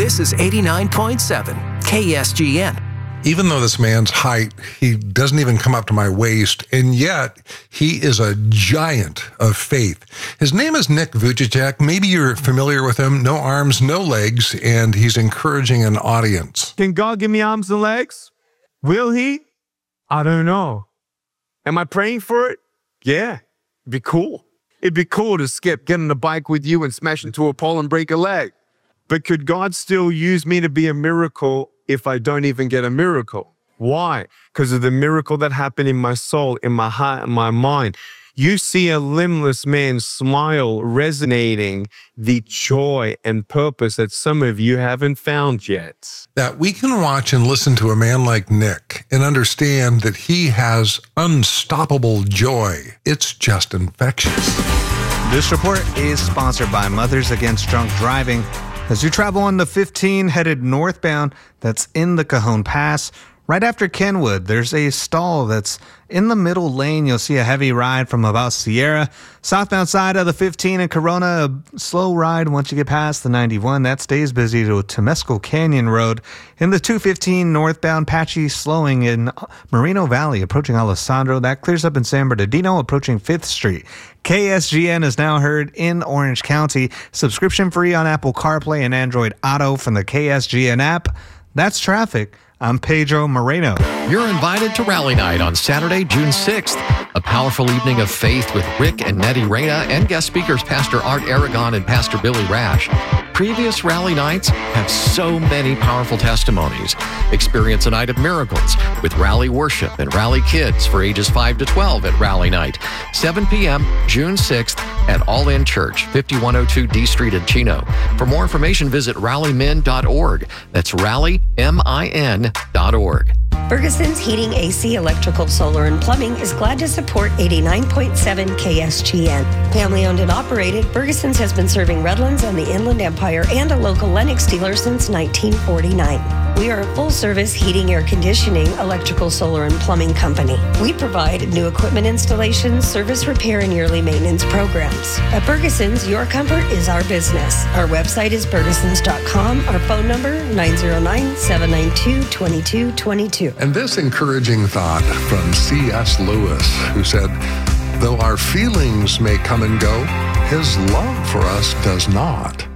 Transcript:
This is 89.7 KSGN. Even though this man's height, he doesn't even come up to my waist, and yet he is a giant of faith. His name is Nick Vujicic. Maybe you're familiar with him. No arms, no legs, and he's encouraging an audience. Can God give me arms and legs? Will he? I don't know. Am I praying for it? Yeah, it'd be cool. It'd be cool to get on the bike with you and smash into a pole and break a leg. But could God still use me to be a miracle if I don't even get a miracle? Why? Because of the miracle that happened in my soul, in my heart, and my mind. You see a limbless man smile, resonating the joy and purpose that some of you haven't found yet. That we can watch and listen to a man like Nick and understand that he has unstoppable joy. It's just infectious. This report is sponsored by Mothers Against Drunk Driving. As you travel on the 15 headed northbound, that's in the Cajon Pass, right after Kenwood, there's a stall that's in the middle lane. You'll see a heavy ride from about Sierra. Southbound side of the 15 in Corona, a slow ride once you get past the 91. That stays busy to Temescal Canyon Road. In the 215 northbound, patchy slowing in Moreno Valley, approaching Alessandro. That clears up in San Bernardino, approaching 5th Street. KSGN is now heard in Orange County. Subscription free on Apple CarPlay and Android Auto from the KSGN app. That's traffic. I'm Pedro Moreno. You're invited to Rally Night on Saturday, June 6th, a powerful evening of faith with Rick and Nettie Reyna and guest speakers Pastor Art Aragon and Pastor Billy Rash. Previous Rally Nights have so many powerful testimonies. Experience a night of miracles with Rally Worship and Rally Kids for ages 5 to 12 at Rally Night, 7 p.m., June 6th at All In Church, 5102 D Street in Chino. For more information, visit rallymin.org. That's rallymin.org. Ferguson's Heating, AC, Electrical, Solar, and Plumbing is glad to support 89.7 KSGN. Family owned and operated, Ferguson's has been serving Redlands and the Inland Empire and a local Lennox dealer since 1949. We are a full-service heating, air conditioning, electrical, solar, and plumbing company. We provide new equipment installations, service repair, and yearly maintenance programs. At Ferguson's, your comfort is our business. Our website is fergusons.com. Our phone number, 909-792-2222. And this encouraging thought from C.S. Lewis, who said, "Though our feelings may come and go, his love for us does not."